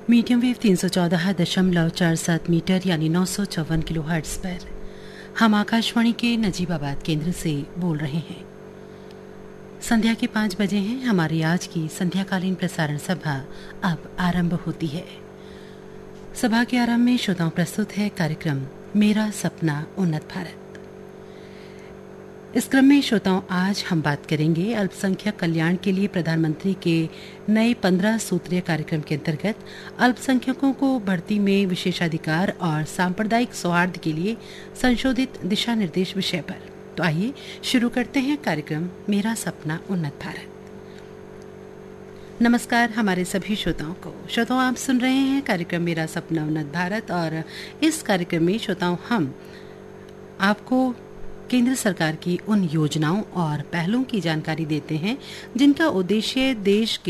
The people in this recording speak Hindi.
मीडियम वेव 314.47 मीटर यानी 954 किलोहर्ट्ज पर हम आकाशवाणी के नजीबाबाद केंद्र से बोल रहे हैं। संध्या के 5 बजे हैं। हमारी आज की संध्याकालीन प्रसारण सभा अब आरंभ होती है। सभा के आरंभ में श्रोताओं प्रस्तुत है कार्यक्रम मेरा सपना उन्नत भारत। इस क्रम में श्रोताओं आज हम बात करेंगे अल्पसंख्यक कल्याण के लिए प्रधानमंत्री के नए 15 सूत्रीय कार्यक्रम के अंतर्गत अल्पसंख्यकों को भर्ती में विशेषाधिकार और सांप्रदायिक सौहार्द के लिए संशोधित दिशा निर्देश विषय पर। तो आइए शुरू करते हैं कार्यक्रम मेरा सपना उन्नत भारत। नमस्कार हमारे सभी श्रोताओं को। श्रोताओं आप सुन रहे हैं कार्यक्रम मेरा सपना उन्नत भारत और इस कार्यक्रम में श्रोताओं हम आपको केंद्र सरकार की उन योजनाओं और पहलों की जानकारी देते हैं जिनका उद्देश्य देश